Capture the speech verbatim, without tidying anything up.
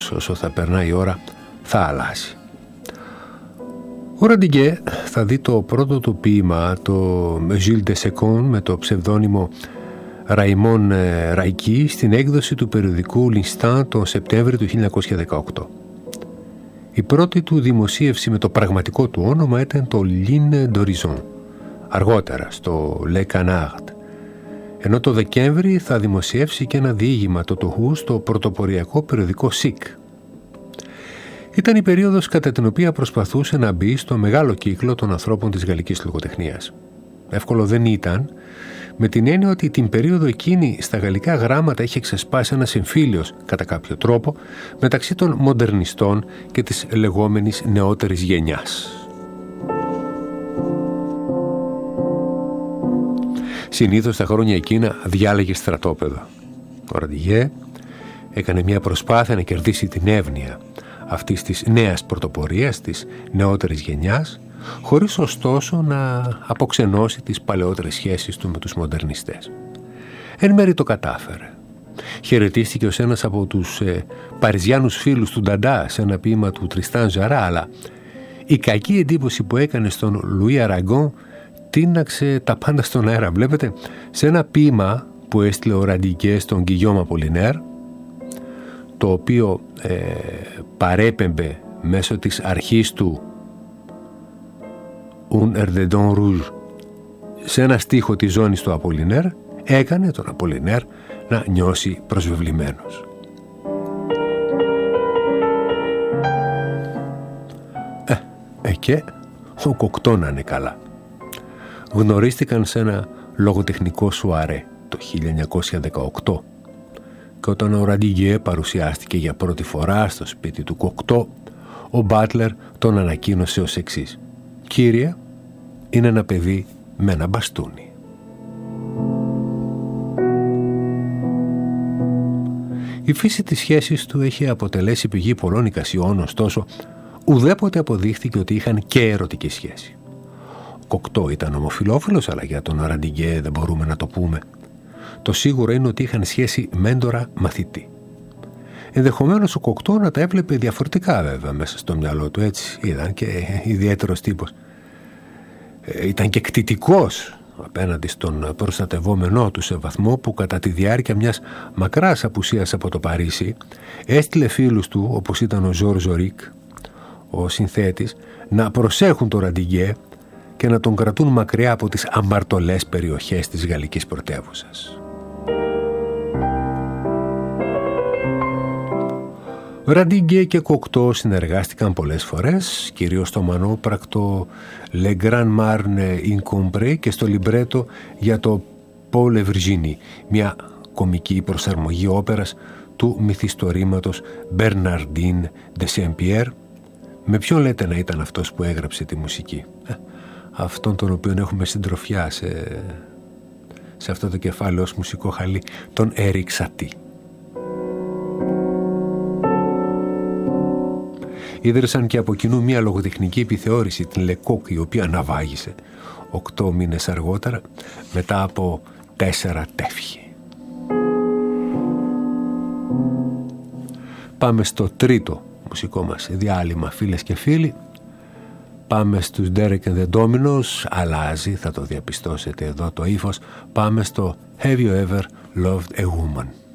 αυτός, όσο θα περνάει η ώρα, θα αλλάζει. Ο Ραντιγκέ θα δει το πρώτο του ποίημα, το Gilles de Second, με το ψευδόνυμο Ραϊμόν Ραϊκή, στην έκδοση του περιοδικού L'Instant τον Σεπτέμβριο του χίλια εννιακόσια δεκαοκτώ. Η πρώτη του δημοσίευση με το πραγματικό του όνομα ήταν το Ligne d'Horizon, αργότερα στο Le Canard, ενώ το Δεκέμβρη θα δημοσιεύσει και ένα διήγημα, το Τοχού, στο πρωτοποριακό περιοδικό Σικ. Ήταν η περίοδος κατά την οποία προσπαθούσε να μπει στο μεγάλο κύκλο των ανθρώπων της γαλλικής λογοτεχνίας. Εύκολο δεν ήταν, με την έννοια ότι την περίοδο εκείνη στα γαλλικά γράμματα είχε ξεσπάσει ένας εμφύλιος, κατά κάποιο τρόπο, μεταξύ των μοντερνιστών και της λεγόμενης νεότερης γενιάς. Συνήθως τα χρόνια εκείνα διάλεγε στρατόπεδο. Ο Ραντιγκέ έκανε μια προσπάθεια να κερδίσει την εύνοια αυτής της νέας πρωτοπορίας, της νεότερης γενιάς, χωρίς ωστόσο να αποξενώσει τις παλαιότερες σχέσεις του με τους μοντερνιστές. Εν μέρει το κατάφερε. Χαιρετίστηκε ως ένας από τους ε, παριζιάνους φίλους του Νταντά σε ένα ποίημα του Τριστάν Ζαρά, αλλά η κακή εντύπωση που έκανε στον Λουί Αραγκόν τίναξε τα πάντα στον αέρα. Βλέπετε, σε ένα ποίημα που έστειλε ο Ραντιγκέ στον Γκυγιόμ Απολινέρ, το οποίο ε, παρέπεμπε μέσω της αρχής του Un Erdedon Rouge σε ένα στίχο της ζώνης του Απολινέρ, έκανε τον Απολινέρ να νιώσει προσβεβλημένος. Ε, ε και ο Κοκτό να είναι καλά. Γνωρίστηκαν σε ένα λογοτεχνικό σουαρέ το χίλια εννιακόσια δεκαοκτώ και όταν ο Ραντιγκέ παρουσιάστηκε για πρώτη φορά στο σπίτι του Κοκτό, ο Μπάτλερ τον ανακοίνωσε ως εξής: «Κύριε, είναι ένα παιδί με ένα μπαστούνι». Η φύση της σχέσης του έχει αποτελέσει πηγή πολλών εικασιών, ωστόσο ουδέποτε αποδείχθηκε ότι είχαν και ερωτική σχέση. Ο Κοκτό ήταν ομοφυλόφιλος, αλλά για τον Ραντιγκέ δεν μπορούμε να το πούμε. Το σίγουρο είναι ότι είχαν σχέση μέντορα-μαθητή. Ενδεχομένως ο Κοκτό να τα έβλεπε διαφορετικά βέβαια μέσα στο μυαλό του, έτσι ήταν και ιδιαίτερος τύπος. Ε, ήταν και κτητικός απέναντι στον προστατευόμενό του, σε βαθμό που κατά τη διάρκεια μιας μακράς απουσίας από το Παρίσι έστειλε φίλους του, όπως ήταν ο Ζορ Ζορίκ, ο συνθέτης, να προσέχουν τον Ραντιγκέ και να τον κρατούν μακριά από τις αμαρτωλές περιοχές της γαλλικής πρωτεύουσας. Ραντιγκέ και Κοκτό συνεργάστηκαν πολλές φορές, κυρίως στο μανόπρακτο Le Grand Marne Incompré και στο λιμπρέτο για το Paul Virginie, μια κομική προσαρμογή όπερας του μυθιστορήματος Bernardine de Saint-Pierre. Με ποιον λέτε να ήταν αυτός που έγραψε τη μουσική? Ε, αυτόν τον οποίον έχουμε συντροφιά σε, σε αυτό το κεφάλαιο ως μουσικό χαλί, τον Έρικ Σατί. Ίδρυσαν και από κοινού μια λογοτεχνική επιθεώρηση, την Λεκόκ, η οποία ναυάγησε οκτώ μήνες αργότερα μετά από τέσσερα τεύχη. Πάμε στο τρίτο μουσικό μας διάλειμμα, φίλες και φίλοι. Πάμε στους Derek and the Dominos. Αλλάζει, θα το διαπιστώσετε εδώ το ύφος. Πάμε στο Have You Ever Loved a Woman?